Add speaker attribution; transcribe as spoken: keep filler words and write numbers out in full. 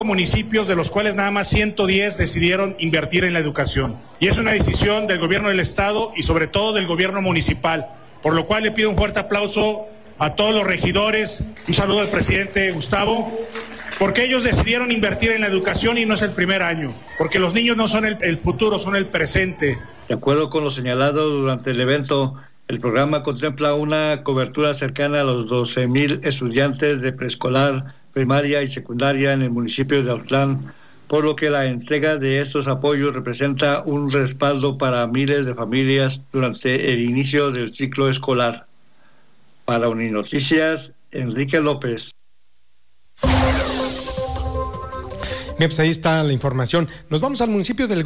Speaker 1: municipios, de los cuales nada más ciento diez decidieron invertir en la educación. Y es una decisión del gobierno del estado y sobre todo del gobierno municipal, por lo cual le pido un fuerte aplauso a todos los regidores, un saludo al presidente Gustavo, porque ellos decidieron invertir en la educación y no es el primer año, porque los niños no son el, el futuro, son el presente.
Speaker 2: De acuerdo con lo señalado durante el evento, el programa contempla una cobertura cercana a los doce mil estudiantes de preescolar, primaria y secundaria en el municipio de Autlán, por lo que la entrega de estos apoyos representa un respaldo para miles de familias durante el inicio del ciclo escolar. Para Uninoticias, Enrique López.
Speaker 3: Bien, pues ahí está la información. Nos vamos al municipio del